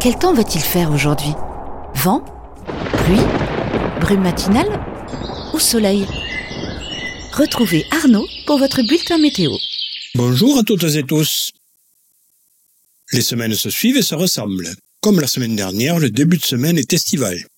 Quel temps va-t-il faire aujourd'hui? Vent? Pluie? Brume matinale? Ou soleil? Retrouvez Arnaud pour votre bulletin météo. Bonjour à toutes et tous. Les semaines se suivent et se ressemblent. Comme la semaine dernière, le début de semaine est estival.